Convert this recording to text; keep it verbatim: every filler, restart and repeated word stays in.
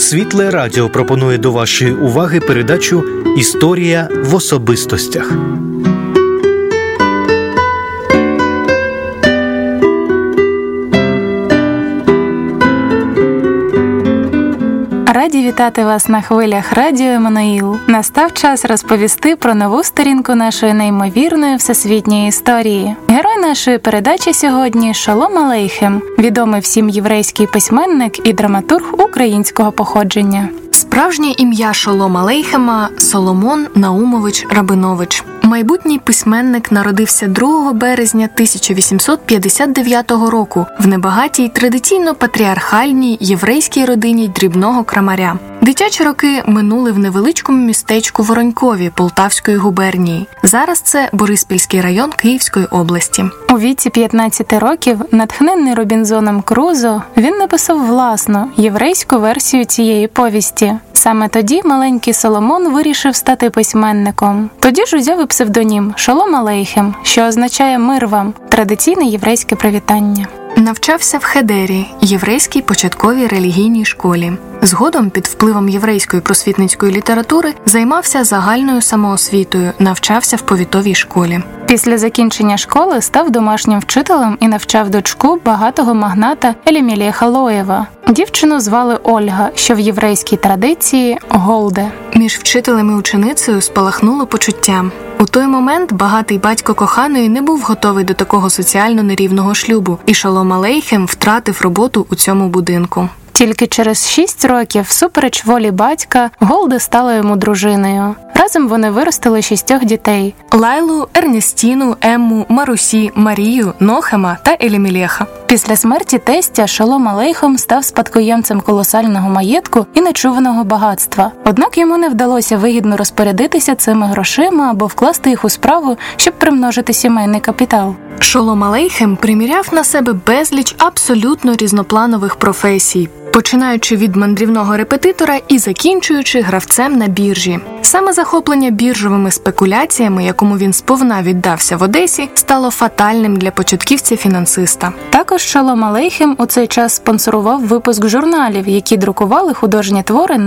Світле Радіо пропонує до вашої уваги передачу «Історія в особистостях». Раді вітати вас на хвилях Радіо Еммануїл. Настав час розповісти про нову сторінку нашої неймовірної всесвітньої історії. Герой нашої передачі сьогодні – Шолом Алейхем, відомий всім єврейський письменник і драматург українського походження. Справжнє ім'я Шолома Алейхема – Соломон Наумович Рабинович. Майбутній письменник народився другого березня тисяча вісімсот п'ятдесят дев'ятого року в небагатій традиційно патріархальній єврейській родині дрібного крамаря. Дитячі роки минули в невеличкому містечку Воронькові Полтавської губернії. Зараз це Бориспільський район Київської області. У віці п'ятнадцяти років, натхнений Робінзоном Крузо, він написав власну єврейську версію цієї повісті. Саме тоді маленький Соломон вирішив стати письменником. Тоді ж узяв і псевдонім Шолом Алейхем, що означає «мир вам» – традиційне єврейське привітання. Навчався в Хедері, єврейській початковій релігійній школі. Згодом, під впливом єврейської просвітницької літератури, займався загальною самоосвітою, навчався в повітовій школі. Після закінчення школи став домашнім вчителем і навчав дочку багатого магната Елімелеха Лоєва. Дівчину звали Ольга, що в єврейській традиції – Голде. Між вчителем і ученицею спалахнуло почуття. У той момент багатий батько коханої не був готовий до такого соціально нерівного шлюбу, і Шолом Алейхем втратив роботу у цьому будинку. Тільки через шість років, всупереч волі батька, Голда стала йому дружиною. Разом вони виростили шістьох дітей – Лайлу, Ернестіну, Емму, Марусі, Марію, Нохема та Елімелеха. Після смерті тестя Шолом Алейхем став спадкоємцем колосального маєтку і нечуваного багатства. Однак йому не вдалося вигідно розпорядитися цими грошима або вкласти їх у справу, щоб примножити сімейний капітал. Шолом Алейхем приміряв на себе безліч абсолютно різнопланових професій, починаючи від мандрівного репетитора і закінчуючи гравцем на біржі. Саме захоплення біржовими спекуляціями, якому він сповна віддався в Одесі, стало фатальним для початківця-фінансиста. Також Шолом Алейхем у цей час спонсорував випуск журналів, які друкували художні твори